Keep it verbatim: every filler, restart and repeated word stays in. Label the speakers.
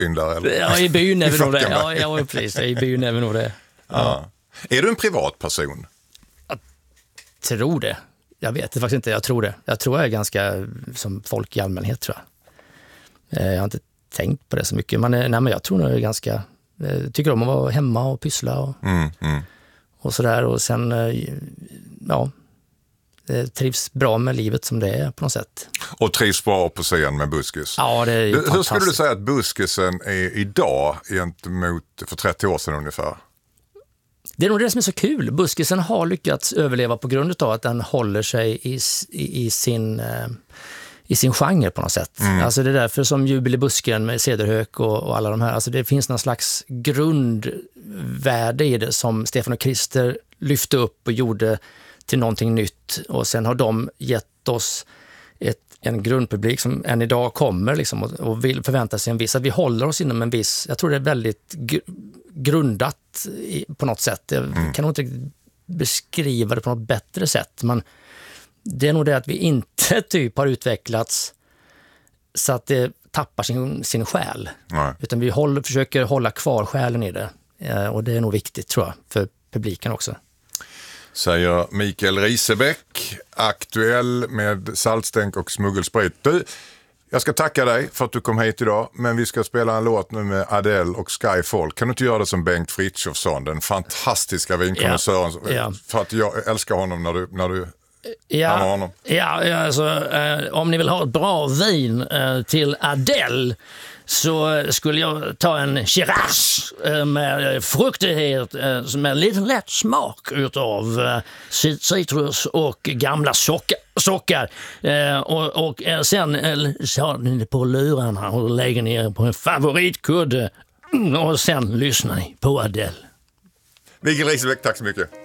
Speaker 1: byn där? Eller?
Speaker 2: Ja, i byn är vi nog det.
Speaker 1: Falkenberg.
Speaker 2: Ja, ja, precis. I byn är vi nog det.
Speaker 1: Ja. Är du en privatperson?
Speaker 2: Jag tror det. Jag vet det faktiskt inte. Jag tror det. Jag tror jag är ganska som folk i allmänhet, tror jag. Jag har inte tänkt på det så mycket. Men, nej, men jag tror nog jag är ganska... Jag tycker om att vara hemma och pyssla och,
Speaker 1: Mm, mm.
Speaker 2: och sådär. Och sen, ja... Det trivs bra med livet som det är på något sätt.
Speaker 1: Och trivs bra på scen med Buskis.
Speaker 2: Ja, det är ju
Speaker 1: Hur skulle du säga att Buskisen är idag gentemot för trettio år sedan ungefär?
Speaker 2: Det är nog det som är så kul. Buskisen har lyckats överleva på grund av att den håller sig i, i, i, sin, i sin genre på något sätt. Mm. Alltså det är därför som Jubel i busken med Cederhök och, och alla de här. Alltså det finns någon slags grundvärde i det som Stefan och Christer lyfte upp och gjorde till någonting nytt, och sen har de gett oss ett, en grundpublik som än idag kommer liksom, och, och vill förvänta sig en viss, att vi håller oss inom en viss, jag tror det är väldigt gr- grundat i, på något sätt. Jag mm. kan nog inte beskriva det på något bättre sätt, men det är nog det att vi inte typ har utvecklats så att det tappar sin, sin själ. Nej. Utan vi håller, försöker hålla kvar själen i det, eh, och det är nog viktigt, tror jag, för publiken också.
Speaker 1: Säger Mikael Risebäck, aktuell med saltstänk och smuggelsprit. Du, jag ska tacka dig för att du kom hit idag, men vi ska spela en låt nu med Adele och Skyfall. Kan du inte göra det som Bengt Frithiofsson, den fantastiska vinkonnässören?
Speaker 2: Ja, ja.
Speaker 1: För att jag älskar honom när du, när du
Speaker 2: ja,
Speaker 1: honom.
Speaker 2: Ja, alltså, eh, om ni vill ha ett bra vin eh, till Adele, så skulle jag ta en Shiraz med fruktighet, med en liten lätt smak utav citrus och gamla socker, socker. Och, och sen tar ni på lurarna och lägger ner på en favoritkudde, och sen lyssnar ni på Adele.
Speaker 1: Mikael Risebäck, tack så mycket.